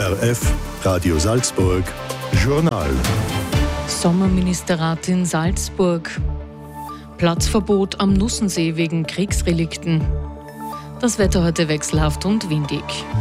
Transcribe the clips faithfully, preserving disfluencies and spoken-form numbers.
R F, Radio Salzburg, Journal. Sommerministerrat in Salzburg. Platzverbot am Nussensee wegen Kriegsrelikten. Das Wetter heute wechselhaft und windig.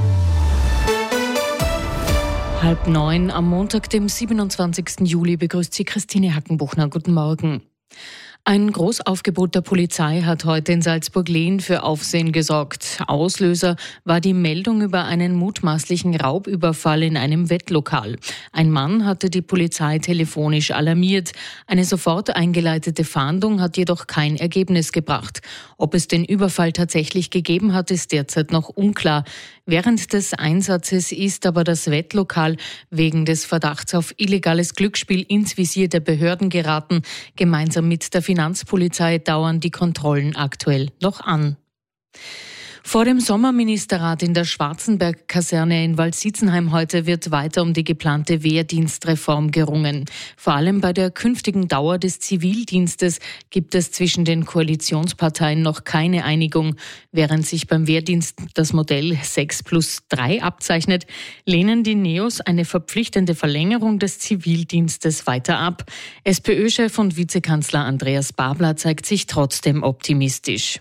Halb neun am Montag, dem siebenundzwanzigsten Juli, begrüßt Sie Christine Hackenbuchner. Guten Morgen. Ein Großaufgebot der Polizei hat heute in Salzburg-Lehn für Aufsehen gesorgt. Auslöser war die Meldung über einen mutmaßlichen Raubüberfall in einem Wettlokal. Ein Mann hatte die Polizei telefonisch alarmiert. Eine sofort eingeleitete Fahndung hat jedoch kein Ergebnis gebracht. Ob es den Überfall tatsächlich gegeben hat, ist derzeit noch unklar. Während des Einsatzes ist aber das Wettlokal wegen des Verdachts auf illegales Glücksspiel ins Visier der Behörden geraten. Gemeinsam mit der Finanzpolizei dauern die Kontrollen aktuell noch an. Vor dem Sommerministerrat in der Schwarzenberg-Kaserne in Waldsitzenheim heute wird weiter um die geplante Wehrdienstreform gerungen. Vor allem bei der künftigen Dauer des Zivildienstes gibt es zwischen den Koalitionsparteien noch keine Einigung. Während sich beim Wehrdienst das Modell sechs plus drei abzeichnet, lehnen die Neos eine verpflichtende Verlängerung des Zivildienstes weiter ab. SPÖ-Chef und Vizekanzler Andreas Babler zeigt sich trotzdem optimistisch.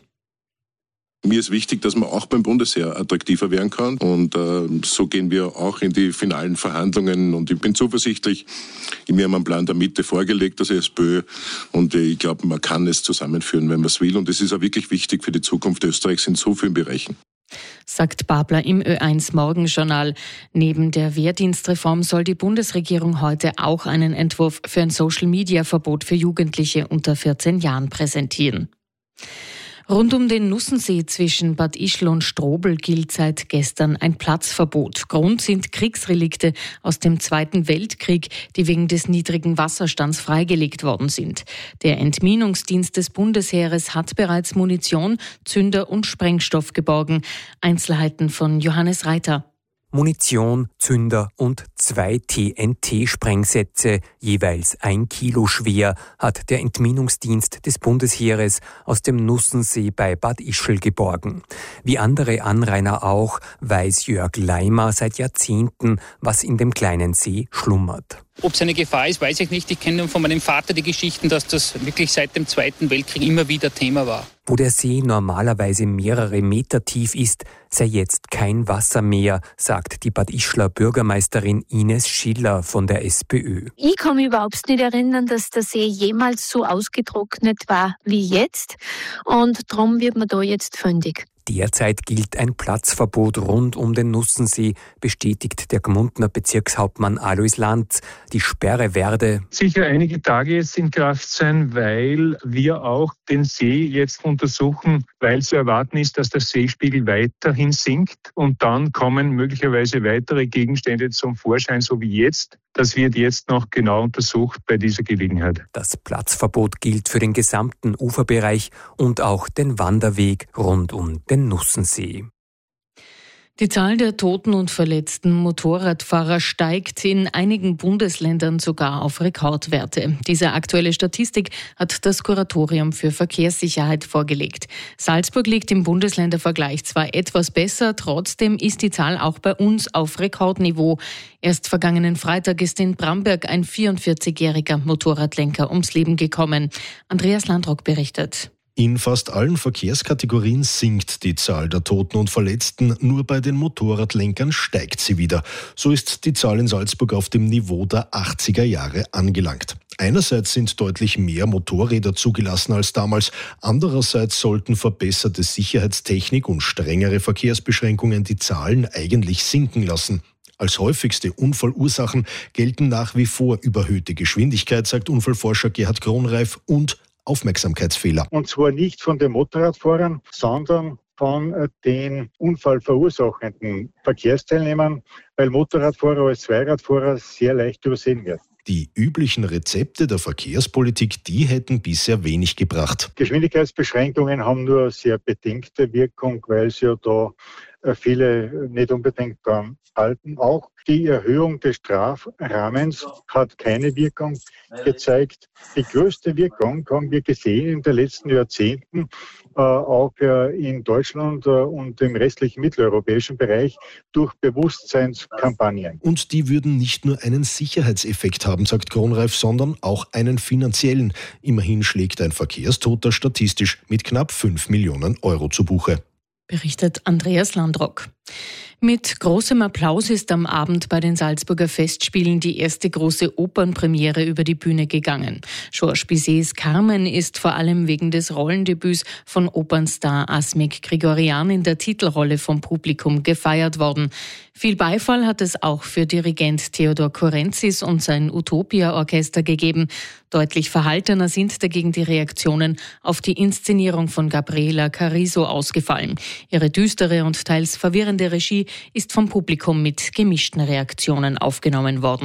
Mir ist wichtig, dass man auch beim Bundesheer attraktiver werden kann und äh, so gehen wir auch in die finalen Verhandlungen und ich bin zuversichtlich. Wir haben einen Plan der Mitte vorgelegt, das SPÖ, und ich glaube, man kann es zusammenführen, wenn man es will, und es ist auch wirklich wichtig für die Zukunft Österreichs in so vielen Bereichen. Sagt Babler im Ö eins Morgenjournal. Neben der Wehrdienstreform soll die Bundesregierung heute auch einen Entwurf für ein Social-Media-Verbot für Jugendliche unter vierzehn Jahren präsentieren. Rund um den Nussensee zwischen Bad Ischl und Strobl gilt seit gestern ein Platzverbot. Grund sind Kriegsrelikte aus dem Zweiten Weltkrieg, die wegen des niedrigen Wasserstands freigelegt worden sind. Der Entminungsdienst des Bundesheeres hat bereits Munition, Zünder und Sprengstoff geborgen. Einzelheiten von Johannes Reiter. Munition, Zünder und zwei T N T-Sprengsätze, jeweils ein Kilo schwer, hat der Entminungsdienst des Bundesheeres aus dem Nussensee bei Bad Ischl geborgen. Wie andere Anrainer auch, weiß Jörg Leimer seit Jahrzehnten, was in dem kleinen See schlummert. Ob es eine Gefahr ist, weiß ich nicht. Ich kenne von meinem Vater die Geschichten, dass das wirklich seit dem Zweiten Weltkrieg immer wieder Thema war. Wo der See normalerweise mehrere Meter tief ist, sei jetzt kein Wasser mehr, sagt die Bad Ischler Bürgermeisterin Ines Schiller von der SPÖ. Ich kann mich überhaupt nicht erinnern, dass der See jemals so ausgetrocknet war wie jetzt. Und darum wird man da jetzt fündig. Derzeit gilt ein Platzverbot rund um den Nussensee, bestätigt der Gmundner Bezirkshauptmann Alois Lanz. Die Sperre werde sicher einige Tage jetzt in Kraft sein, weil wir auch den See jetzt untersuchen, weil zu erwarten ist, dass der Seespiegel weiterhin sinkt und dann kommen möglicherweise weitere Gegenstände zum Vorschein, so wie jetzt. Das wird jetzt noch genau untersucht bei dieser Gelegenheit. Das Platzverbot gilt für den gesamten Uferbereich und auch den Wanderweg rund um den Nussensee. Die Zahl der toten und verletzten Motorradfahrer steigt in einigen Bundesländern sogar auf Rekordwerte. Diese aktuelle Statistik hat das Kuratorium für Verkehrssicherheit vorgelegt. Salzburg liegt im Bundesländervergleich zwar etwas besser, trotzdem ist die Zahl auch bei uns auf Rekordniveau. Erst vergangenen Freitag ist in Bramberg ein vierundvierzigjähriger Motorradlenker ums Leben gekommen. Andreas Landrock berichtet. In fast allen Verkehrskategorien sinkt die Zahl der Toten und Verletzten, nur bei den Motorradlenkern steigt sie wieder. So ist die Zahl in Salzburg auf dem Niveau der achtziger Jahre angelangt. Einerseits sind deutlich mehr Motorräder zugelassen als damals, andererseits sollten verbesserte Sicherheitstechnik und strengere Verkehrsbeschränkungen die Zahlen eigentlich sinken lassen. Als häufigste Unfallursachen gelten nach wie vor überhöhte Geschwindigkeit, sagt Unfallforscher Gerhard Kronreif, und Aufmerksamkeitsfehler. Und zwar nicht von den Motorradfahrern, sondern von den unfallverursachenden Verkehrsteilnehmern, weil Motorradfahrer als Zweiradfahrer sehr leicht übersehen werden. Die üblichen Rezepte der Verkehrspolitik, die hätten bisher wenig gebracht. Geschwindigkeitsbeschränkungen haben nur sehr bedingte Wirkung, weil es ja da viele nicht unbedingt dran halten. Auch die Erhöhung des Strafrahmens hat keine Wirkung gezeigt. Die größte Wirkung haben wir gesehen in den letzten Jahrzehnten, äh, auch äh, in Deutschland äh, und im restlichen mitteleuropäischen Bereich durch Bewusstseinskampagnen. Und die würden nicht nur einen Sicherheitseffekt haben, sagt Kronreif, sondern auch einen finanziellen. Immerhin schlägt ein Verkehrstoter statistisch mit knapp fünf Millionen Euro zu Buche. Berichtet Andreas Landrock. Mit großem Applaus ist am Abend bei den Salzburger Festspielen die erste große Opernpremiere über die Bühne gegangen. Georges Bizets Carmen ist vor allem wegen des Rollendebüts von Opernstar Asmik Grigorian in der Titelrolle vom Publikum gefeiert worden. Viel Beifall hat es auch für Dirigent Theodor Kurenzis und sein Utopia-Orchester gegeben. Deutlich verhaltener sind dagegen die Reaktionen auf die Inszenierung von Gabriela Carrizo ausgefallen. Ihre düstere und teils verwirrende Regie ist vom Publikum mit gemischten Reaktionen aufgenommen worden.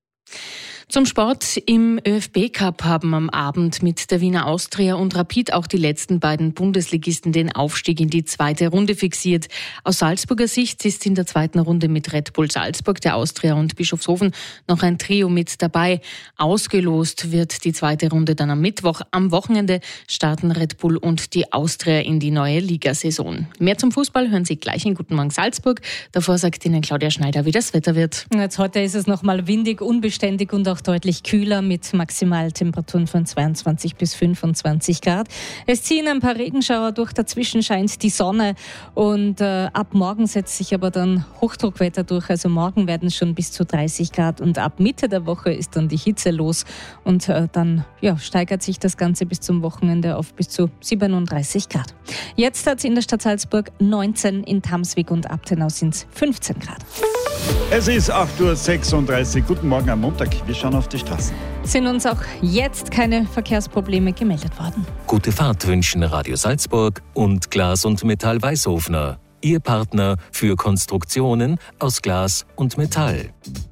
Zum Sport. Im ÖFB-Cup haben am Abend mit der Wiener Austria und Rapid auch die letzten beiden Bundesligisten den Aufstieg in die zweite Runde fixiert. Aus Salzburger Sicht ist in der zweiten Runde mit Red Bull Salzburg, der Austria und Bischofshofen noch ein Trio mit dabei. Ausgelost wird die zweite Runde dann am Mittwoch. Am Wochenende starten Red Bull und die Austria in die neue Ligasaison. Mehr zum Fußball hören Sie gleich in Guten Morgen Salzburg. Davor sagt Ihnen Claudia Schneider, wie das Wetter wird. Jetzt heute ist es nochmal windig, unbeständig und auch deutlich kühler mit Maximaltemperaturen von zweiundzwanzig bis fünfundzwanzig Grad. Es ziehen ein paar Regenschauer durch, dazwischen scheint die Sonne und äh, ab morgen setzt sich aber dann Hochdruckwetter durch. Also morgen werden es schon bis zu dreißig Grad und ab Mitte der Woche ist dann die Hitze los und äh, dann ja, steigert sich das Ganze bis zum Wochenende auf bis zu siebenunddreißig Grad. Jetzt hat es in der Stadt Salzburg neunzehn, in Tamswig und Abtenau sind es fünfzehn Grad. Es ist acht Uhr sechsunddreißig. Guten Morgen am Montag. Wir schauen auf die Straßen. Sind uns auch jetzt keine Verkehrsprobleme gemeldet worden. Gute Fahrt wünschen Radio Salzburg und Glas und Metall Weißhofner. Ihr Partner für Konstruktionen aus Glas und Metall.